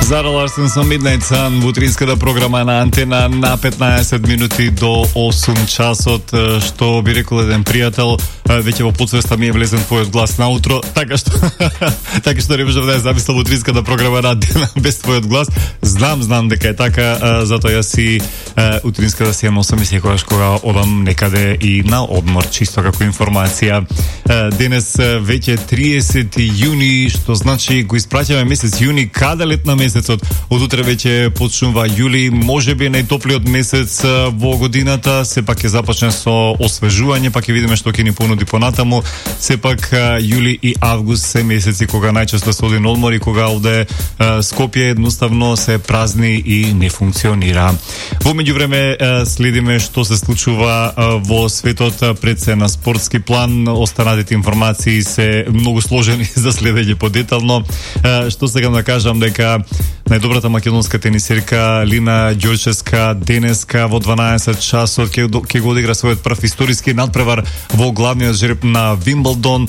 Zara Larsson со Midnight Sun во утринската програма на Антена на 15 минути до 8 часот, што би рекол еден пријател, веќе во подсвеста ми е влезен твојот глас наутро, така што не можам да ја замислам утринската програма на Антена без твојот глас. Знам дека е така, затоа јас си утринската си ја носам и секогаш кога одам некаде и на одмор, чисто како информација. Денес веќе 30 јуни, што значи го испраќаме месец јуни каде летна месецот. Од утре веќе почнува јули, можеби најтоплиот месец во годината, сепак ќе започне со освежување, па ќе видиме што ќе ни понуди понатаму. Сепак јули и август се месеци кога најчесто се оди на одмор и кога овде Скопје едноставно се празни и не функционира. Во меѓувреме следиме што се случува во светот пред се на спортски план. Останатите информации се многу сложени за следење подетално. Што сакам да кажам дека најдобрата македонска тенисерка Лина Ѓорчевска денеска во 12 часот ќе го одигра својот прв историски надпревар во главниот жреб на Вимблдон.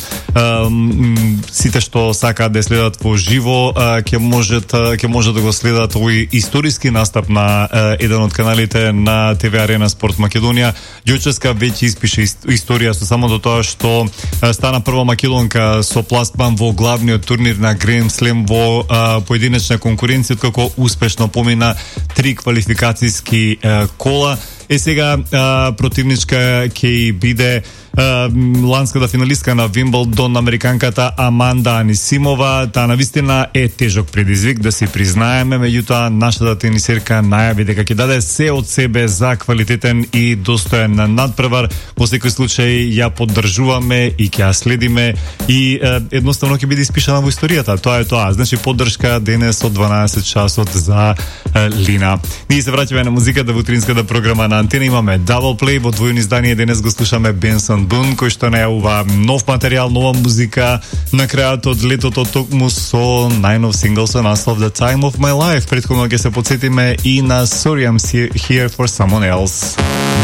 Сите што сакаат да следат во живо ќе може да го следат овој историски настап на еден од каналите на ТВ Арена Спорт Македонија. Ѓорчевска веќе испише историја со самото тоа што стана прва македонка со пласман во главниот турнир на Гранд Слем во поединечна конкуренција, како успешно помина 3 квалификацијски кола. Сега противничка ќе биде ланската финалистка на Вимблдон, американката Аманда Анисимова. Таа навистина е тежок предизвик, да си признаеме, меѓутоа нашата тенисерка најави дека ќе даде се од себе за квалитетен и достоен надпревар. Во секој случај ја поддржуваме и ќе ја следиме и едноставно ќе биде испишана во историјата. Тоа е тоа. Значи поддршка денес од 12 часот за Лина. Ние се враќаме на музиката во утринската програма на Антена. Имаме Double Play во двојно издание. Денес го слушаме Бенсон Бун, кој што најавува нов материјал, нова музика на крајот од летото, токму со најнов сингл со наслов The Time of My Life. Претходно ќе се подсетиме и на Sorry I'm Here for Someone Else.